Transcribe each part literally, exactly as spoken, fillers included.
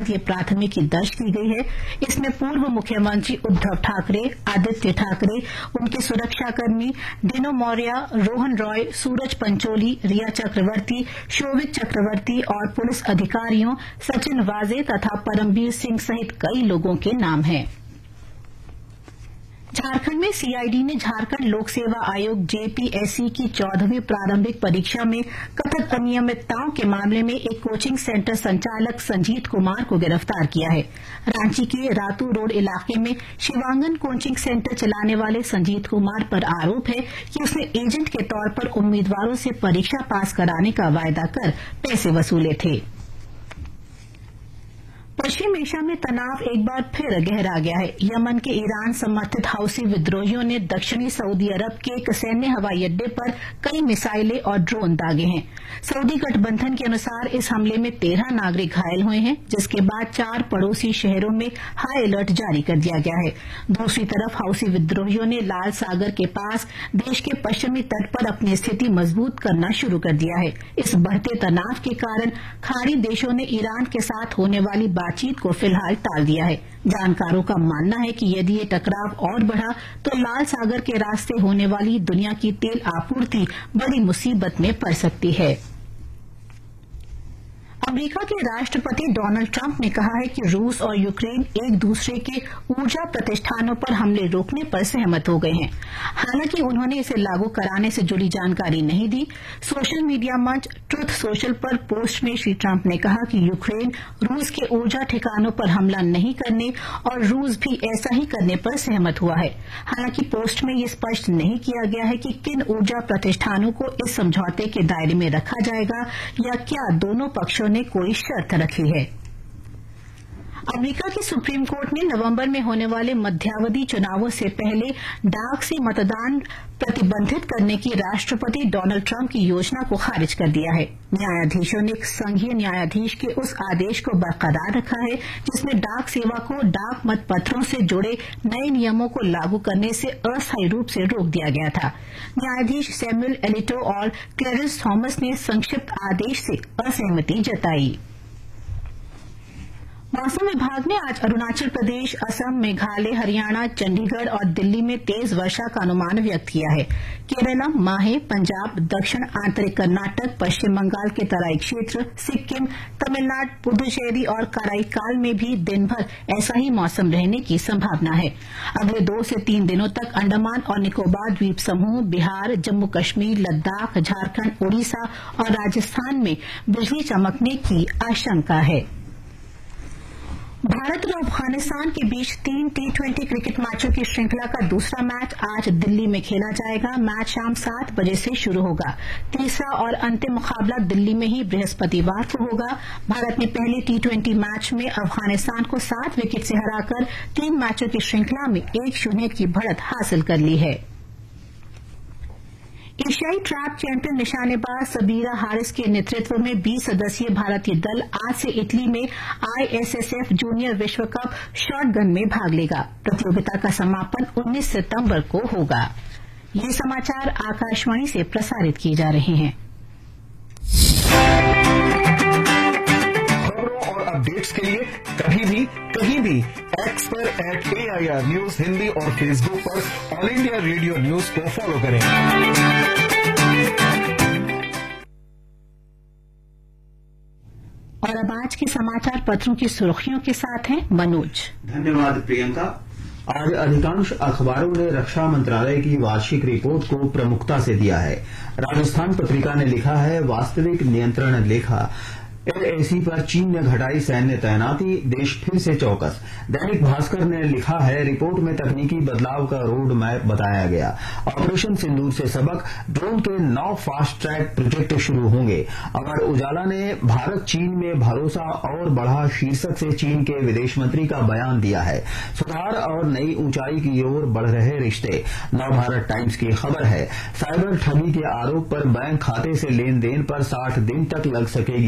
बाद ये प्राथमिकी दर्ज की गई है। इसमें पूर्व मुख्यमंत्री उद्धव ठाकरे, आदित्य ठाकरे, उनके सुरक्षाकर्मी डिनो मौर्य, रोहन रॉय, सूरज पंचोली, रिया चक्रवर्ती, शोभित चक्रवर्ती और पुलिस अधिकारियों सचिन वाजे तथा परमबीर सिंह सहित कई लोगों के नाम हैं। झारखंड में सीआईडी ने झारखंड लोक सेवा आयोग जेपीएससी की चौदहवीं प्रारंभिक परीक्षा में कथित अनियमितताओं के मामले में एक कोचिंग सेंटर संचालक संजीत कुमार को गिरफ्तार किया है। रांची के रातू रोड इलाके में शिवांगन कोचिंग सेंटर चलाने वाले संजीत कुमार पर आरोप है कि उसने एजेंट के तौर पर उम्मीदवारों से परीक्षा पास कराने का वायदा कर पैसे वसूले थे। पश्चिम एशिया में तनाव एक बार फिर गहरा गया है। यमन के ईरान समर्थित हौसी विद्रोहियों ने दक्षिणी सऊदी अरब के एक सैन्य हवाई अड्डे पर कई मिसाइलें और ड्रोन दागे हैं। सऊदी गठबंधन के अनुसार इस हमले में तेरह नागरिक घायल हुए हैं, जिसके बाद चार पड़ोसी शहरों में हाई अलर्ट जारी कर दिया गया है। दूसरी तरफ हौसी विद्रोहियों ने लाल सागर के पास देश के पश्चिमी तट पर अपनी स्थिति मजबूत करना शुरू कर दिया है। इस बढ़ते तनाव के कारण खाड़ी देशों ने ईरान के साथ होने वाली बातचीत को फिलहाल टाल दिया है। जानकारों का मानना है कि यदि ये टकराव और बढ़ा तो लाल सागर के रास्ते होने वाली दुनिया की तेल आपूर्ति बड़ी मुसीबत में पड़ सकती है। अमेरिका के राष्ट्रपति डोनाल्ड ट्रंप ने कहा है कि रूस और यूक्रेन एक दूसरे के ऊर्जा प्रतिष्ठानों पर हमले रोकने पर सहमत हो गए हैं। हालांकि उन्होंने इसे लागू कराने से जुड़ी जानकारी नहीं दी। सोशल मीडिया मंच ट्रुथ सोशल पर पोस्ट में श्री ट्रंप ने कहा कि यूक्रेन रूस के ऊर्जा ठिकानों पर हमला नहीं करने और रूस भी ऐसा ही करने पर सहमत हुआ है। हालांकि पोस्ट में ये स्पष्ट नहीं किया गया है कि किन ऊर्जा प्रतिष्ठानों को इस समझौते के दायरे में रखा जाएगा या क्या दोनों पक्षों ने कोई शर्त रखी है। अमेरिका की सुप्रीम कोर्ट ने नवंबर में होने वाले मध्यावधि चुनावों से पहले डाक से मतदान प्रतिबंधित करने की राष्ट्रपति डोनाल्ड ट्रंप की योजना को खारिज कर दिया है। न्यायाधीशों ने संघीय न्यायाधीश के उस आदेश को बरकरार रखा है जिसमें डाक सेवा को डाक मत पत्रों से जुड़े नए नियमों को लागू करने से अस्थायी रूप से रोक दिया गया था। न्यायाधीश सैमुअल एलिटो और क्लेरेंस थॉमस ने संक्षिप्त आदेश से असहमति जताई। मौसम विभाग ने आज अरुणाचल प्रदेश, असम, मेघालय, हरियाणा, चंडीगढ़ और दिल्ली में तेज वर्षा का अनुमान व्यक्त किया है। केरला, माहे, पंजाब, दक्षिण आंतरिक कर्नाटक, पश्चिम बंगाल के तराई क्षेत्र, सिक्किम, तमिलनाडु, पुडुचेरी और कराईकाल में भी दिन भर ऐसा ही मौसम रहने की संभावना है। अगले दो से तीन दिनों तक अंडमान और निकोबार द्वीप समूह, बिहार, जम्मू कश्मीर, लद्दाख, झारखंड, ओडिशा और राजस्थान में बिजली चमकने की आशंका है। भारत और अफगानिस्तान के बीच तीन टी ट्वेंटी क्रिकेट मैचों की श्रृंखला का दूसरा मैच आज दिल्ली में खेला जाएगा। मैच शाम सात बजे से शुरू होगा। तीसरा और अंतिम मुकाबला दिल्ली में ही बृहस्पतिवार को होगा। भारत ने पहले टी ट्वेंटी मैच में अफगानिस्तान को सात विकेट से हराकर तीन मैचों की श्रृंखला में एक शून्य की बढ़त हासिल कर ली है। एशियाई ट्रैप चैंपियन निशानेबाज सबीरा हारिस के नेतृत्व में बीस सदस्यीय भारतीय दल आज से इटली में आईएसएसएफ जूनियर विश्व कप शॉटगन में भाग लेगा। प्रतियोगिता का समापन उन्नीस सितंबर को होगा। ये समाचार आकाशवाणी से प्रसारित किए जा रहे हैं। खबरों और अपडेट्स के लिए कभी भी कहीं भी एक्स पर एट एआईआर न्यूज हिंदी और फेसबुक पर ऑल इंडिया रेडियो न्यूज को फॉलो करें। और अब आज के समाचार पत्रों की सुर्खियों के साथ हैं मनोज। धन्यवाद प्रियंका। आज अधिकांश अखबारों ने रक्षा मंत्रालय की वार्षिक रिपोर्ट को प्रमुखता से दिया है। राजस्थान पत्रिका ने लिखा है, वास्तविक नियंत्रण रेखा एलएसी पर चीन ने घटाई सैन्य तैनाती, देश फिर से चौकस। दैनिक भास्कर ने लिखा है, रिपोर्ट में तकनीकी बदलाव का रोड मैप बताया गया। ऑपरेशन सिंदूर से सबक, ड्रोन के नौ फास्ट ट्रैक प्रोजेक्ट शुरू होंगे। अमर उजाला ने भारत चीन में भरोसा और बढ़ा शीर्षक से चीन के विदेश मंत्री का बयान दिया है। सुधार और नई ऊंचाई की ओर बढ़ रहे रिश्ते। नवभारत टाइम्स की खबर है, साइबर ठगी के आरोप पर बैंक खाते से लेन देन पर साठ दिन तक लग सकेगी रोक।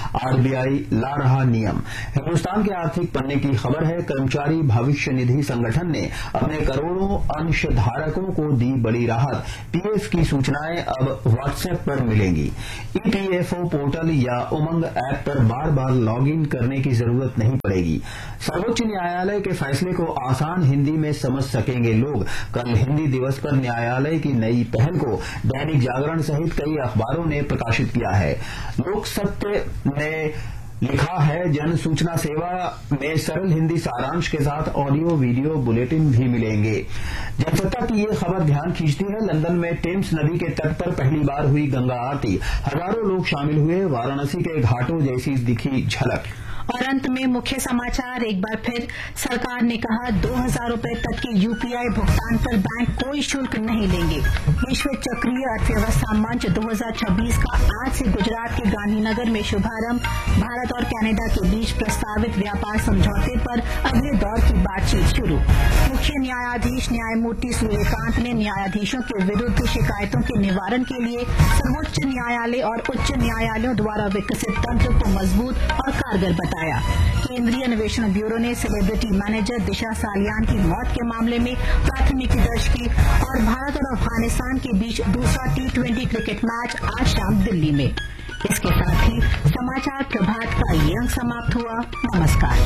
आरबीआई ला रहा नियम। हिंदुस्तान के आर्थिक पन्ने की खबर है, कर्मचारी भविष्य निधि संगठन ने अपने करोड़ों अंशधारकों को दी बड़ी राहत। पीएफ की सूचनाएं अब व्हाट्सएप पर मिलेंगी। ईपीएफओ पोर्टल या उमंग ऐप पर बार बार लॉग इन करने की जरूरत नहीं पड़ेगी। सर्वोच्च न्यायालय के फैसले को आसान हिंदी में समझ सकेंगे लोग। कल हिंदी दिवस पर न्यायालय की नई पहल को दैनिक जागरण सहित कई अखबारों ने प्रकाशित किया है। लोक सत्य ने लिखा है, जन सूचना सेवा में सरल हिंदी सारांश के साथ ऑडियो वीडियो बुलेटिन भी मिलेंगे। जनसत्ता की ये खबर ध्यान खींचती है। लंदन में टेम्स नदी के तट पर पहली बार हुई गंगा आरती, हजारों लोग शामिल हुए। वाराणसी के घाटों जैसी दिखी झलक। और अंत में मुख्य समाचार एक बार फिर। सरकार ने कहा दो हजार रूपये तक के यूपीआई भुगतान पर बैंक कोई शुल्क नहीं लेंगे। विश्व चक्रीय अर्थव्यवस्था मंच दो हजार छब्बीस का आज से गुजरात के गांधीनगर में शुभारंभ। भारत और कनाडा के बीच प्रस्तावित व्यापार समझौते पर अगले दौर की बातचीत शुरू। मुख्य न्यायाधीश न्यायमूर्ति सूर्यकांत ने न्यायाधीशों के विरुद्ध शिकायतों के निवारण के लिए सर्वोच्च न्यायालय और उच्च न्यायालयों द्वारा विकसित तंत्र को मजबूत और कारगर बताया। केंद्रीय अन्वेषण ब्यूरो ने सेलिब्रिटी मैनेजर दिशा सालियान की मौत के मामले में प्राथमिकी दर्ज की। और भारत और अफगानिस्तान के बीच दूसरा टी ट्वेंटी क्रिकेट मैच आज शाम दिल्ली में। इसके साथ ही समाचार प्रभात का ये अंक समाप्त हुआ। नमस्कार।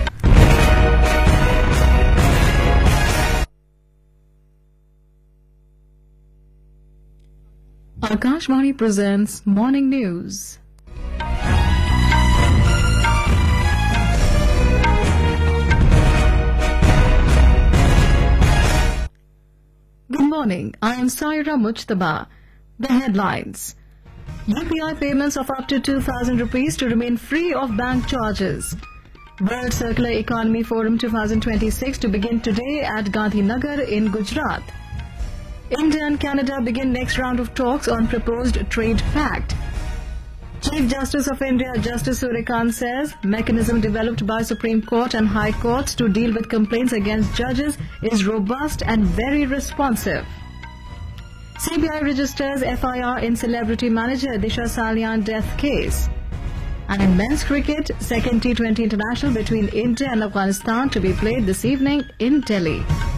Akashvani presents Morning News. Good morning. I am Saira Mujtaba. The headlines. U P I payments of up to two thousand rupees to remain free of bank charges. World Circular Economy Forum twenty twenty-six to begin today at Gandhinagar in Gujarat. India and Canada begin next round of talks on proposed trade pact. Chief Justice of India Justice Suryakant says mechanism developed by Supreme Court and High Courts to deal with complaints against judges is robust and very responsive. C B I registers F I R in celebrity manager Disha Salian death case. And in men's cricket, second T twenty international between India and Afghanistan to be played this evening in Delhi.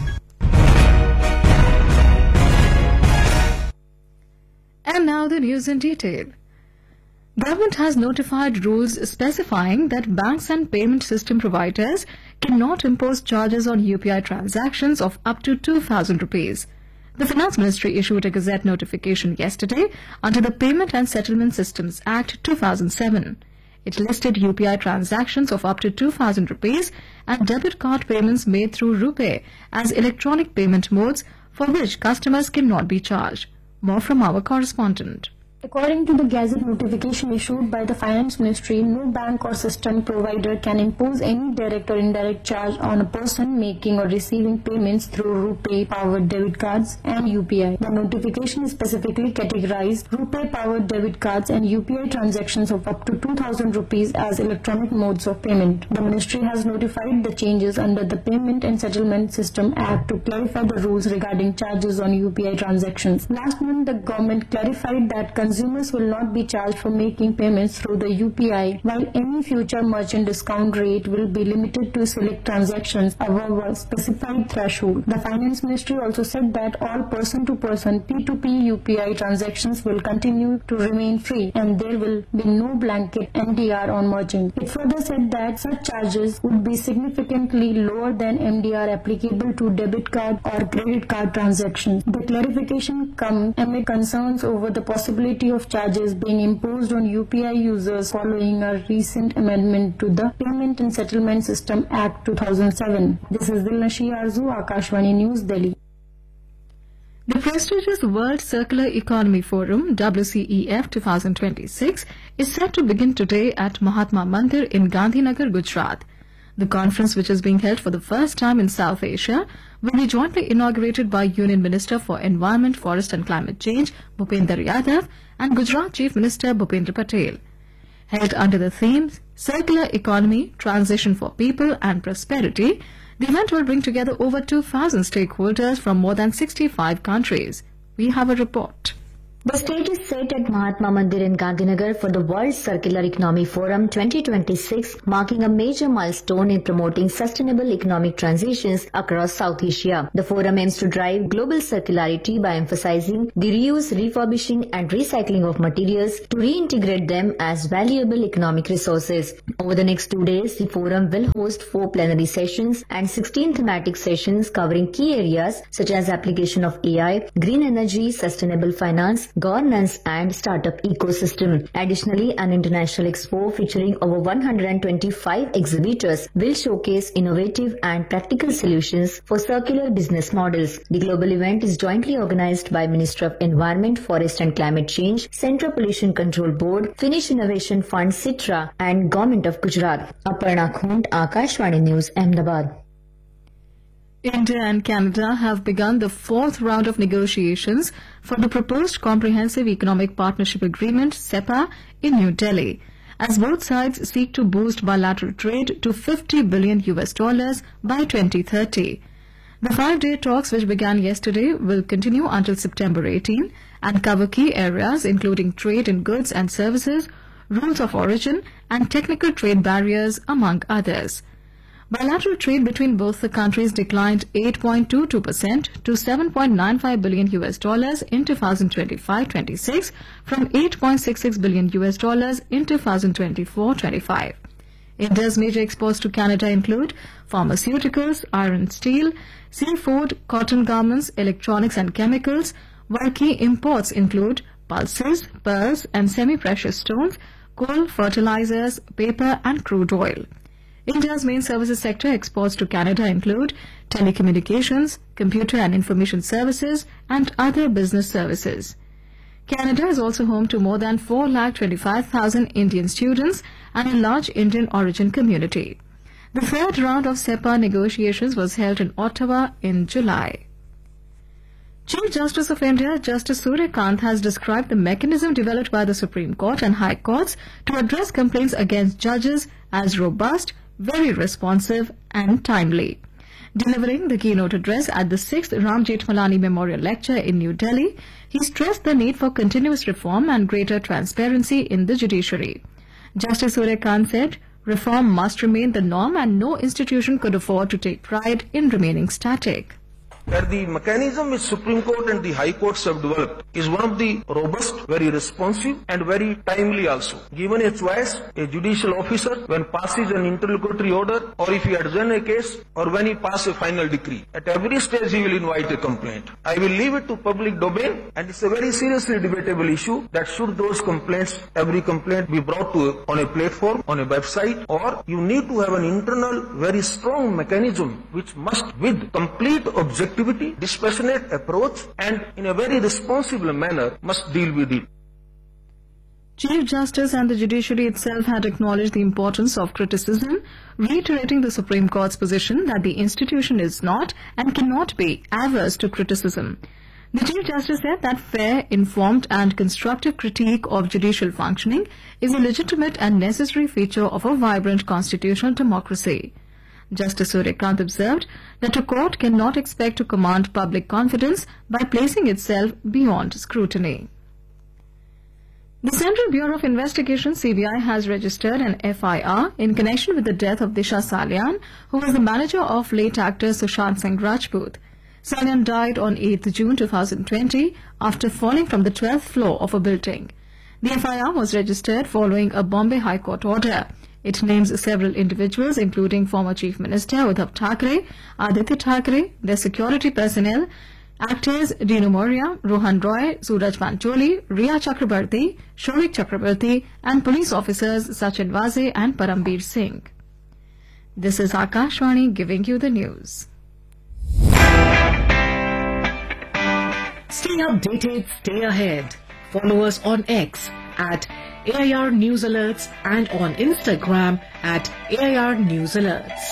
And now the news in detail. Government has notified rules specifying that banks and payment system providers cannot impose charges on U P I transactions of up to two thousand rupees. The Finance Ministry issued a Gazette notification yesterday under the Payment and Settlement Systems Act two thousand seven. It listed U P I transactions of up to two thousand rupees and debit card payments made through RuPay as electronic payment modes for which customers cannot be charged. More from our correspondent. According to the Gazette notification issued by the Finance Ministry, no bank or system provider can impose any direct or indirect charge on a person making or receiving payments through RuPay-powered debit cards and U P I. The notification specifically categorized RuPay-powered debit cards and U P I transactions of up to two thousand rupees as electronic modes of payment. The Ministry has notified the changes under the Payment and Settlement System Act to clarify the rules regarding charges on U P I transactions. Last month, the government clarified that consumers will not be charged for making payments through the U P I, while any future merchant discount rate will be limited to select transactions above a specified threshold. The Finance Ministry also said that all person-to-person P two P U P I transactions will continue to remain free and there will be no blanket M D R on merchants. It further said that such charges would be significantly lower than M D R applicable to debit card or credit card transactions. The clarification comes amid concerns over the possibility of charges being imposed on U P I users following a recent amendment to the Payment and Settlement System Act two thousand seven. This is Dilnashi Arzu, Akashvani News, Delhi. The prestigious World Circular Economy Forum W C E F twenty twenty-six is set to begin today at Mahatma Mandir in Gandhinagar, Gujarat. The conference, which is being held for the first time in South Asia, will be jointly inaugurated by Union Minister for Environment, Forest and Climate Change Bhupender Yadav and Gujarat Chief Minister Bhupendra Patel. Held under the theme Circular Economy, Transition for People and Prosperity, the event will bring together over two thousand stakeholders from more than sixty-five countries. We have a report. The stage is set at Mahatma Mandir in Gandhinagar for the World Circular Economy Forum twenty twenty-six, marking a major milestone in promoting sustainable economic transitions across South Asia. The forum aims to drive global circularity by emphasizing the reuse, refurbishing and recycling of materials to reintegrate them as valuable economic resources. Over the next two days, the forum will host four plenary sessions and sixteen thematic sessions covering key areas such as application of A I, green energy, sustainable finance, governance and startup ecosystem. Additionally, an international expo featuring over one hundred twenty-five exhibitors will showcase innovative and practical solutions for circular business models. The global event is jointly organized by Ministry of Environment, Forest and Climate Change, Central Pollution Control Board, Finnish Innovation Fund Citra and Government of Gujarat. Aparna Khund, Akashvani News, Ahmedabad. India and Canada have begun the fourth round of negotiations for the proposed Comprehensive Economic Partnership Agreement (C E P A) in New Delhi, as both sides seek to boost bilateral trade to fifty billion U S dollars by twenty thirty. The five-day talks, which began yesterday, will continue until September eighteenth and cover key areas including trade in goods and services, rules of origin and technical trade barriers, among others. Bilateral trade between both the countries declined eight point two two percent to seven point nine five billion U S dollars in two thousand twenty-five twenty-six from eight point six six billion U S dollars in two thousand twenty-four twenty-five. India's major exports to Canada include pharmaceuticals, iron and steel, seafood, cotton garments, electronics and chemicals, while key imports include pulses, pearls and semi-precious stones, coal, fertilizers, paper and crude oil. India's main services sector exports to Canada include telecommunications, computer and information services, and other business services. Canada is also home to more than four lakh twenty-five thousand Indian students and a large Indian origin community. The third round of C E P A negotiations was held in Ottawa in July. Chief Justice of India, Justice Surya Kant, has described the mechanism developed by the Supreme Court and High Courts to address complaints against judges as robust, very responsive and timely. Delivering the keynote address at the sixth Ram Jethmalani Memorial Lecture in New Delhi, he stressed the need for continuous reform and greater transparency in the judiciary. Justice Surya Kant said, "Reform must remain the norm and no institution could afford to take pride in remaining static." That the mechanism which Supreme Court and the High Courts have developed is one of the robust, very responsive and very timely also. Given a choice, a judicial officer, when passes an interlocutory order or if he adjourn a case or when he passes a final decree, at every stage he will invite a complaint. I will leave it to public domain, and it's a very seriously debatable issue that should those complaints, every complaint be brought to on a platform, on a website, or you need to have an internal, very strong mechanism which must, with complete objectivity, dispassionate approach and in a very responsible manner, must deal with it. Chief Justice and the judiciary itself had acknowledged the importance of criticism, reiterating the Supreme Court's position that the institution is not and cannot be averse to criticism. The Chief Justice said that fair, informed and constructive critique of judicial functioning is a legitimate and necessary feature of a vibrant constitutional democracy. Justice Surya Kant observed that a court cannot expect to command public confidence by placing itself beyond scrutiny. The Central Bureau of Investigation C B I has registered an F I R in connection with the death of Disha Salian, who was the manager of late actor Sushant Singh Rajput. Salian died on eighth June two thousand twenty after falling from the twelfth floor of a building. The F I R was registered following a Bombay High Court order. It names several individuals, including former Chief Minister Uddhav Thackeray, Aditya Thackeray, their security personnel, actors Dinu Moria, Rohan Roy, Suraj Pancholi, Riya Chakrabarti, Shorik Chakrabarti, and police officers Sachin Vaze and Parambir Singh. This is Akashvani giving you the news. Stay updated, stay ahead. Follow us on X at A I R News Alerts and on Instagram at A I R News Alerts.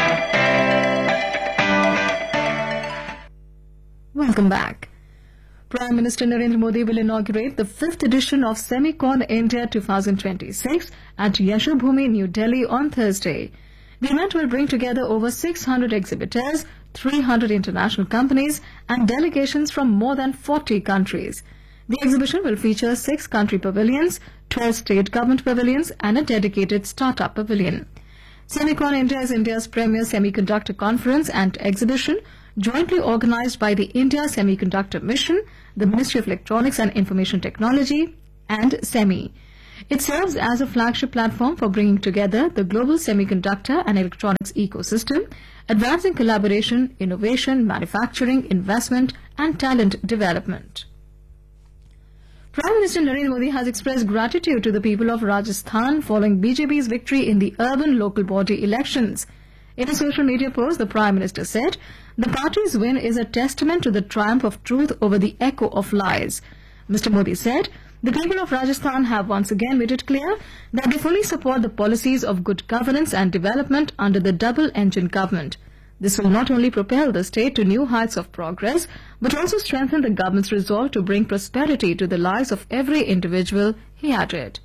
Welcome back. Prime Minister Narendra Modi will inaugurate the fifth edition of Semicon India twenty twenty-six at Yashobhoomi, New Delhi on Thursday. The event will bring together over six hundred exhibitors, three hundred international companies and delegations from more than forty countries. The exhibition will feature six country pavilions, twelve state government pavilions and a dedicated startup pavilion. Semicon India is India's premier semiconductor conference and exhibition, jointly organized by the India Semiconductor Mission, the Ministry of Electronics and Information Technology, and SEMI. It serves as a flagship platform for bringing together the global semiconductor and electronics ecosystem, advancing collaboration, innovation, manufacturing, investment, and talent development. Prime Minister Narendra Modi has expressed gratitude to the people of Rajasthan following B J P's victory in the urban local body elections. In a social media post, the Prime Minister said, "The party's win is a testament to the triumph of truth over the echo of lies." Mister Modi said, "The people of Rajasthan have once again made it clear that they fully support the policies of good governance and development under the double-engine government. This will not only propel the state to new heights of progress, but also strengthen the government's resolve to bring prosperity to the lives of every individual," he added.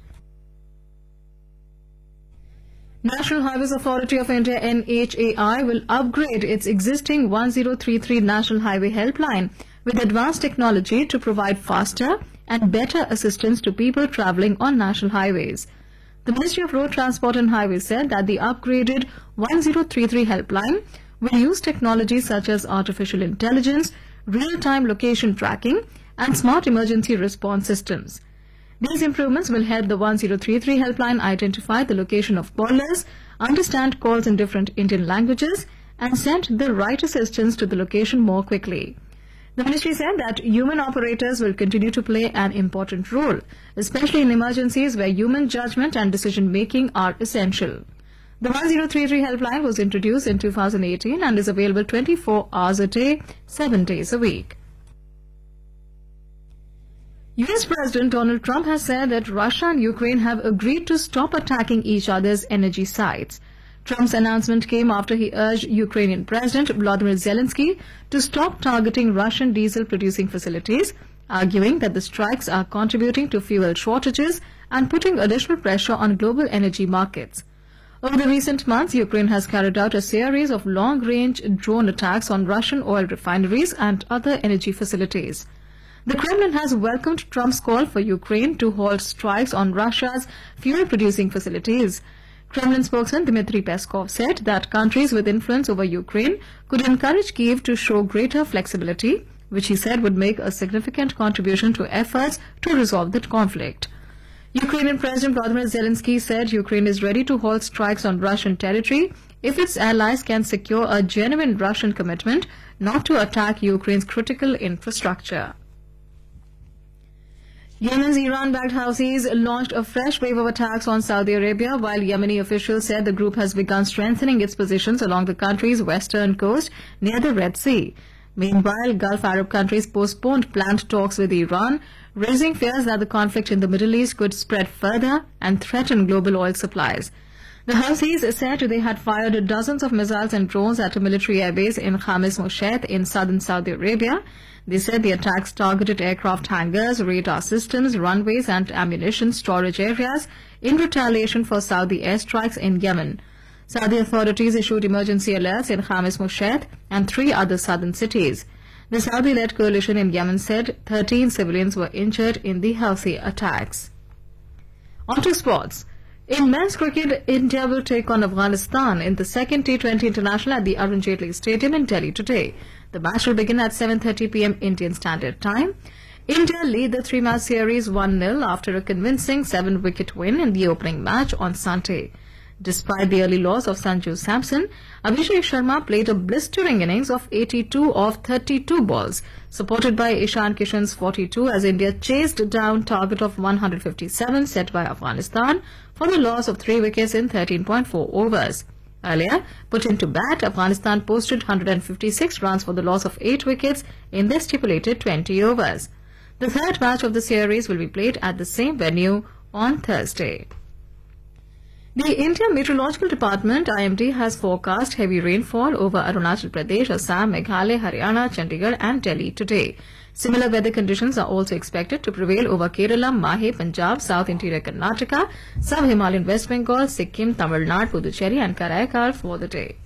National Highways Authority of India N H A I will upgrade its existing one zero three three National Highway Helpline with advanced technology to provide faster and better assistance to people travelling on national highways. The Ministry of Road Transport and Highways said that the upgraded one zero three three helpline will use technologies such as artificial intelligence, real-time location tracking, and smart emergency response systems. These improvements will help the one zero three three helpline identify the location of callers, understand calls in different Indian languages, and send the right assistance to the location more quickly. The ministry said that human operators will continue to play an important role, especially in emergencies where human judgment and decision-making are essential. The one zero three three helpline was introduced in two thousand eighteen and is available twenty-four hours a day, seven days a week. U S President Donald Trump has said that Russia and Ukraine have agreed to stop attacking each other's energy sites. Trump's announcement came after he urged Ukrainian President Volodymyr Zelensky to stop targeting Russian diesel-producing facilities, arguing that the strikes are contributing to fuel shortages and putting additional pressure on global energy markets. Over the recent months, Ukraine has carried out a series of long-range drone attacks on Russian oil refineries and other energy facilities. The Kremlin has welcomed Trump's call for Ukraine to halt strikes on Russia's fuel-producing facilities. Kremlin spokesman Dmitry Peskov said that countries with influence over Ukraine could encourage Kyiv to show greater flexibility, which he said would make a significant contribution to efforts to resolve the conflict. Ukrainian President Volodymyr Zelensky said Ukraine is ready to halt strikes on Russian territory if its allies can secure a genuine Russian commitment not to attack Ukraine's critical infrastructure. Yemen's Iran-backed Houthis launched a fresh wave of attacks on Saudi Arabia, while Yemeni officials said the group has begun strengthening its positions along the country's western coast near the Red Sea. Meanwhile, Gulf Arab countries postponed planned talks with Iran, raising fears that the conflict in the Middle East could spread further and threaten global oil supplies. The Houthis said they had fired dozens of missiles and drones at a military airbase in Khamis Moshet in southern Saudi Arabia. They said the attacks targeted aircraft hangars, radar systems, runways and ammunition storage areas in retaliation for Saudi airstrikes in Yemen. Saudi authorities issued emergency alerts in Khamis Moshet and three other southern cities. The Saudi-led coalition in Yemen said thirteen civilians were injured in the Houthi attacks. On to sports. In men's cricket, India will take on Afghanistan in the second T twenty International at the Arun Jaitley Stadium in Delhi today. The match will begin at seven thirty p m Indian Standard Time. India lead the three-match series one nil after a convincing seven-wicket win in the opening match on Sunday. Despite the early loss of Sanju Samson, Abhishek Sharma played a blistering innings of eighty-two of thirty-two balls, supported by Ishan Kishan's forty-two as India chased down target of one hundred fifty-seven set by Afghanistan for the loss of three wickets in thirteen point four overs. Earlier, put into bat, Afghanistan posted one hundred fifty-six runs for the loss of eight wickets in their stipulated twenty overs. The third match of the series will be played at the same venue on Thursday. The Indian Meteorological Department I M D has forecast heavy rainfall over Arunachal Pradesh, Assam, Meghalaya, Haryana, Chandigarh and Delhi today. Similar weather conditions are also expected to prevail over Kerala, Mahe, Punjab, South Interior Karnataka, Sub-Himalayan West Bengal, Sikkim, Tamil Nadu, Puducherry and Karaikal for the day.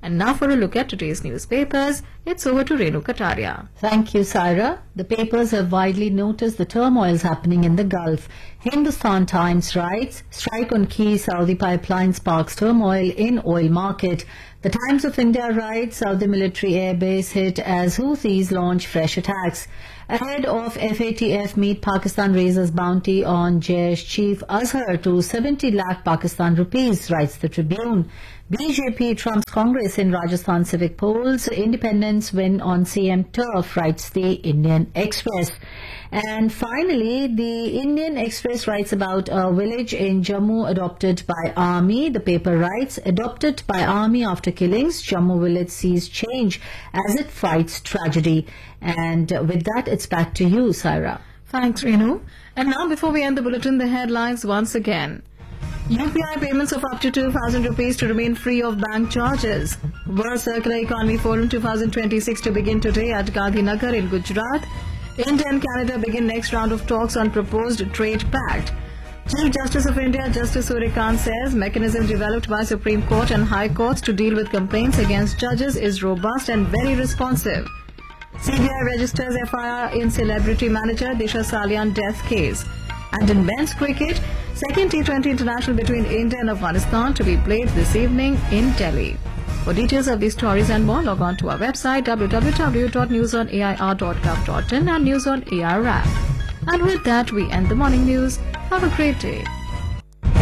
And now for a look at today's newspapers, it's over to Renu Kataria. Thank you, Saira. The papers have widely noticed the turmoils happening in the Gulf. Hindustan Times writes, strike on key Saudi pipeline sparks turmoil in oil market. The Times of India writes, Saudi military air base hit as Houthis launch fresh attacks. Ahead of F A T F meet, Pakistan raises bounty on Jaish chief Azhar to seventy lakh Pakistan rupees, writes the Tribune. B J P trumps Congress in Rajasthan civic polls. Independents win on C M turf, writes the Indian Express. And finally, the Indian Express writes about a village in Jammu adopted by army. The paper writes, adopted by army after killings, Jammu village sees change as it fights tragedy. And with that, it's back to you, Saira. Thanks, Renu. And now, before we end the bulletin, the headlines once again. U P I payments of up to two thousand rupees to remain free of bank charges. World Circular Economy Forum twenty twenty-six to begin today at Gandhinagar in Gujarat. India and Canada begin next round of talks on proposed trade pact. Chief Justice of India, Justice Suryakant, says mechanism developed by Supreme Court and High Courts to deal with complaints against judges is robust and very responsive. C B I registers F I R in celebrity manager Disha Salian death case. And in men's cricket, second T twenty international between India and Afghanistan to be played this evening in Delhi. For details of these stories and more, log on to our website w w w dot news on a i r dot gov dot in and News on A I R app. And with that, we end the morning news. Have a great day.